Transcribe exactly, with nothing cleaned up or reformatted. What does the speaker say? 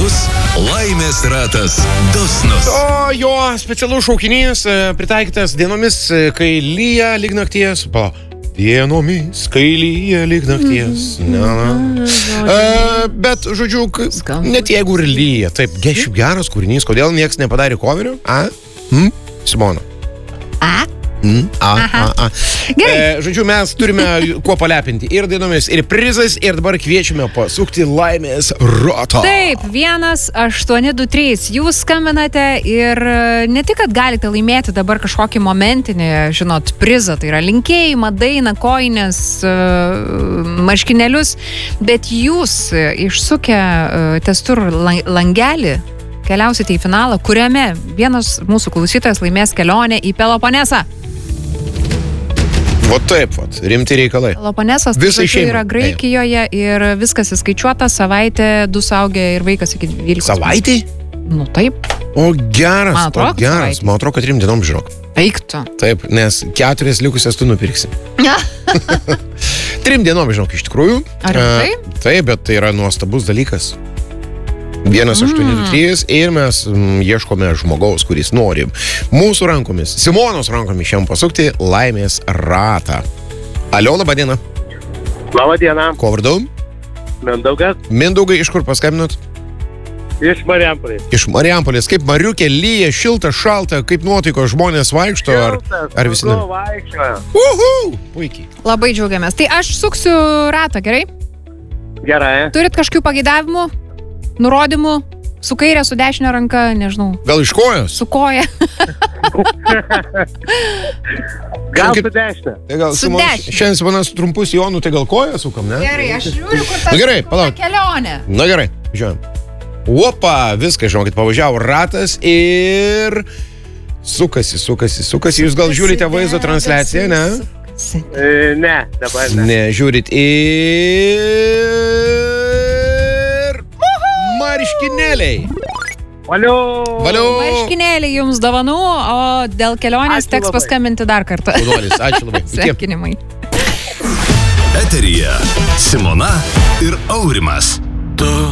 metus laimės ratas dosnus. O jo specialus šaukinys e, pritaikytas dienomis, e, kai lyja lyg nakties. Pa, dienomis, kai lyja lyg nakties. Na, na. E, bet, žodžiu, k- net jeigu ir lyja, taip, ge- šiaip geras kūrinys, kodėl nieks nepadarė coverio? A? Hm? Simona. A? Mm, a, a, a. Gerai. E, žodžiu, mes turime kuo palepinti ir dainomis, ir prizais, ir dabar kviečiame pasukti laimės ratą. Taip, vienas, aštuoni, du, trys. Jūs skambinate ir e, ne tik, kad galite laimėti dabar kažkokį momentinį, žinot, prizą, tai yra linkėjimą, dainą, koinės, e, marškinėlius, bet jūs e, išsukę e, testur lang- langelį keliausite į finalą, kuriame vienas mūsų klausytojas laimės kelionę į Peloponesą. O taip, vat, rimti reikalai. Peloponesas Visai tai šeimai. yra Graikijoje ir viskas įskaičiuota, savaitė, du suaugę ir vaikas iki dvylikos. Savaitė? Nu taip, O geras, Man atrodo, o geras. savaitė. Man atrodo, kad trim dienom, žinok. eiktų. Taip, nes keturias likusias tu nupirksi. Trim dienom, žinok, iš tikrųjų. Ar rimtai? E, Taip, bet tai yra nuostabus dalykas. Vienas aštuoni du trys ir mes mm, ieškome žmogaus, kuris nori mūsų rankomis, Simonos rankomis šiandien pasukti laimės ratą. Alio, laba diena. Labą dieną, Ko vardu? Mindaugas Mindaugai, iš kur paskambinot? iš Marijampolės. Iš Marijampolės. Kaip Mariukė lyja, šilta, šalta, kaip nuotaiko žmonės vaikšto, ar, ar visi... Šiltas, vaikščioja. Uhu! Puikiai. Labai džiaugiamės. Tai aš suksiu ratą, gerai? Gerai. Turit kažkokių pageidavimų, nurodymų, su kairė, su dešinė ranka, nežinau, Gal iš kojos? su koja. Gal Kaip- su dešinė. Tai gal Su Simona- dešine. Šiandien Simonas trumpus jonų, tai gal koją sukam, ne? Gerai, aš žiūriu, kur ta Na gerai, palauk. kelionė. Na gerai, žiūrėjom. Opa, viską, žinokit, pavažiavo ratas ir sukasi, sukasi, sukasi. Jūs gal žiūrite vaizdo transliaciją, ne? E, ne, dabar ne. Ne, žiūrit ir... Marškinėliai. Valio. Valio. Marškinėliai jums dovanų, o dėl kelionės Ačiū teks labai. paskambinti dar kartą. Udolis, ačiū labai. Iki. Sveikinimai. Eteryje Simona ir Aurimas. Tu